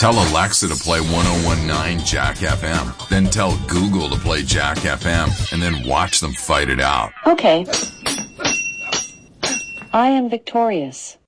Tell Alexa to play 1019 Jack FM. Then tell Google to play Jack FM, and then watch them fight it out. Okay. I am victorious.